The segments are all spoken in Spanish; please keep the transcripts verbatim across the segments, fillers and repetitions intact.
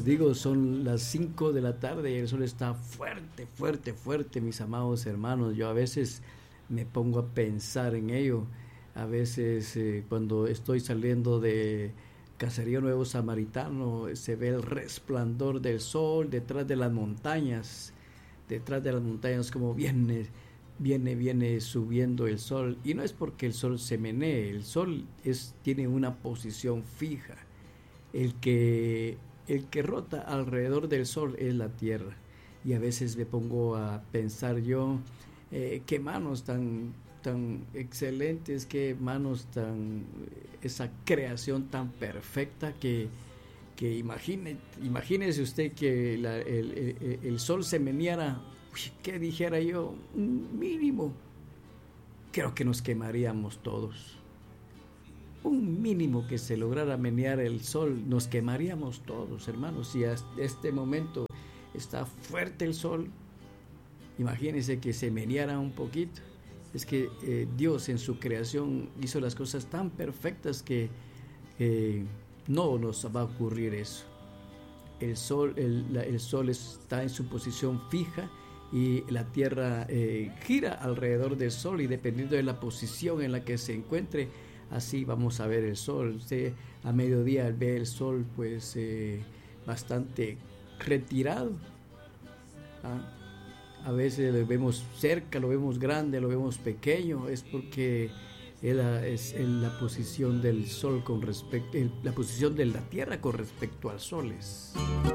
digo, son las cinco de la tarde y el sol está fuerte, fuerte, fuerte, mis amados hermanos. Yo a veces me pongo a pensar en ello. A veces eh, cuando estoy saliendo de Caserío Nuevo Samaritano, se ve el resplandor del sol detrás de las montañas, detrás de las montañas como viene, viene, viene subiendo el sol. Y no es porque el sol se menee, el sol es, tiene una posición fija. El que, el que rota alrededor del sol es la tierra. Y a veces me pongo a pensar yo, eh, qué manos tan... tan excelentes, qué manos tan, esa creación tan perfecta que, que imagine, imagínese usted que la, el, el, el sol se meneara, ¿qué dijera yo? Un mínimo, creo que nos quemaríamos todos. Un mínimo que se lograra menear el sol, nos quemaríamos todos, hermanos. Si hasta este momento está fuerte el sol, imagínese que se meneara un poquito. Es que eh, Dios en su creación hizo las cosas tan perfectas que eh, no nos va a ocurrir eso. El sol, el, la, el sol está en su posición fija y la tierra eh, gira alrededor del sol, y dependiendo de la posición en la que se encuentre, así vamos a ver el sol. Usted a mediodía ve el sol pues eh, bastante retirado, ¿ah? A veces lo vemos cerca, lo vemos grande, lo vemos pequeño. Es porque es la, es la posición del sol con respecto, la posición de la tierra con respecto al sol es.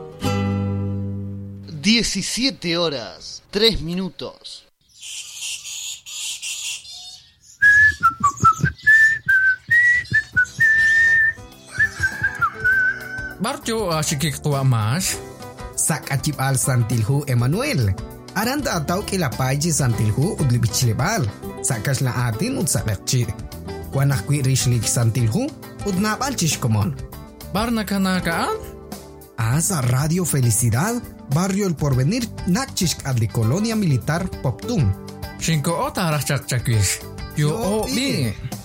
diecisiete horas, tres minutos. Barjo asyik tua mas. Sak acip al santilhu Emmanuel. Aranda atau kila paji santilhu udli bichlebal. Sakas la atin ud sakakchi. Wanah kwi rishlik santilhu ud nabal chishkomon. Barna kanakaan? Asa Radio Felicidad, Barrio El Porvenir, Nachishk adli Colonia Militar Poptum. Shinko ota rachak chakwish. Yo o bi.